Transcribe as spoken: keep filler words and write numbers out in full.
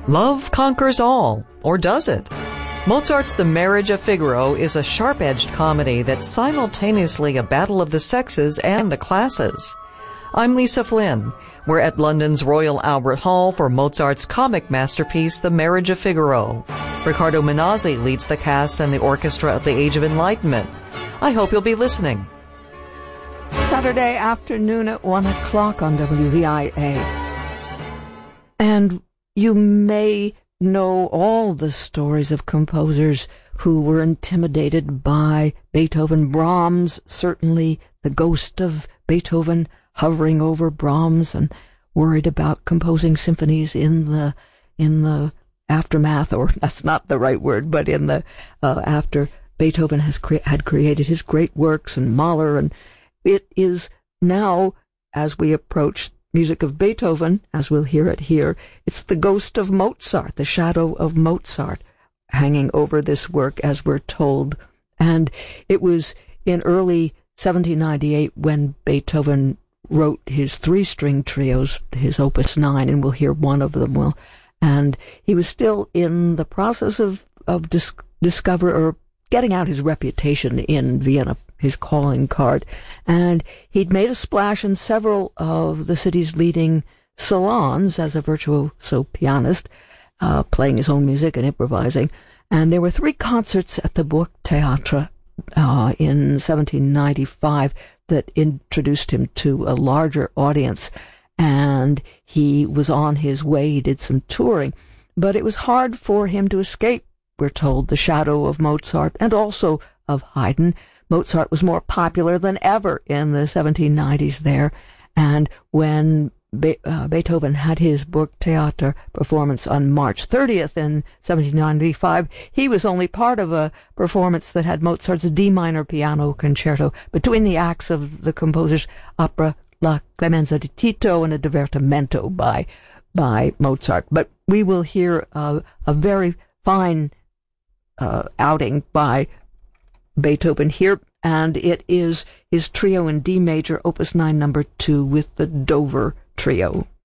Love conquers all, or does it? Mozart's The Marriage of Figaro is a sharp-edged comedy that's simultaneously a battle of the sexes and the classes. I'm Lisa Flynn. We're at London's Royal Albert Hall for Mozart's comic masterpiece, The Marriage of Figaro. Riccardo Minazzi leads the cast and the orchestra of the Age of Enlightenment. I hope you'll be listening. Saturday afternoon at one o'clock on W V I A. And you may know all the stories of composers who were intimidated by Beethoven. Brahms, certainly the ghost of Beethoven hovering over Brahms and worried about composing symphonies in the in the aftermath, or that's not the right word, but in the uh, after Beethoven has cre- had created his great works, and Mahler, and it is now, as we approach music of Beethoven, as we'll hear it here, it's the ghost of Mozart, the shadow of Mozart, hanging over this work, as we're told. And it was in early seventeen ninety-eight when Beethoven wrote his three-string trios, his Opus nine, and we'll hear one of them. Will, and he was still in the process of of dis- discover or getting out his reputation in Vienna, his calling card, and he'd made a splash in several of the city's leading salons as a virtuoso pianist, uh, playing his own music and improvising. And there were three concerts at the Burgtheater uh, in seventeen ninety-five that introduced him to a larger audience, and he was on his way. He did some touring, but it was hard for him to escape, we're told, the shadow of Mozart and also of Haydn. Mozart was more popular than ever in the seventeen nineties there, and when Be- uh, Beethoven had his Burgtheater performance on March thirtieth in seventeen ninety-five, he was only part of a performance that had Mozart's D minor piano concerto between the acts of the composer's opera La Clemenza di Tito and a divertimento by by Mozart. But we will hear uh, a very fine uh, outing by Beethoven here, and it is his trio in D major, Opus nine, number two, with the Dover Trio.